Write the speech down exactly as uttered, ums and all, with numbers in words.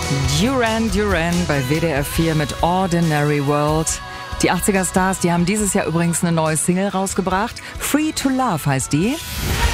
Duran Duran bei W D R vier mit Ordinary World. Die achtziger Stars, die haben dieses Jahr übrigens eine neue Single rausgebracht. Free to Love heißt die.